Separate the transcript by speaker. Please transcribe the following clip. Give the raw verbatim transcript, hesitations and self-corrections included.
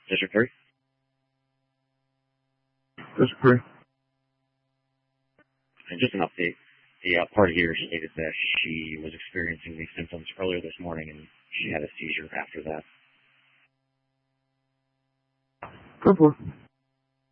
Speaker 1: District three?
Speaker 2: District three.
Speaker 1: And just an update. The uh, party here stated that she was experiencing these symptoms earlier this morning and she had a seizure after that.
Speaker 2: Go for it.